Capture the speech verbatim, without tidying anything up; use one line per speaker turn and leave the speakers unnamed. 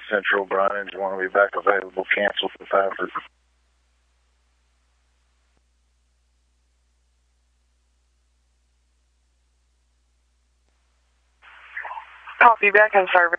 Central. Brian, do you want to be back available? Cancel for Fafford.
Copy, back in service.